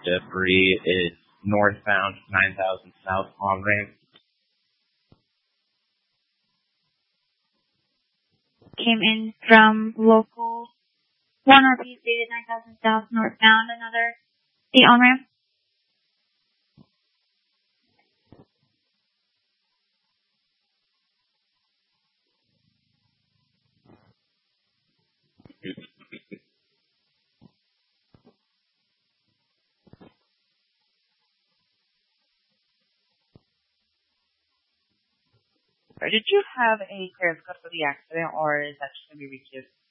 Debris is northbound, 9000 south on ramp. Came in from local 1 RP stated 9000 south northbound, another the on ramp. Did you have a clearance code for the accident, or is that just going to be requeued?